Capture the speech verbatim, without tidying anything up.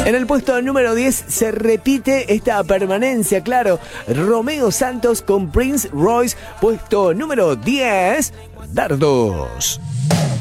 En el puesto número diez se repite esta permanencia, claro. Romeo Santos con Prince Royce, puesto número diez, Dardos.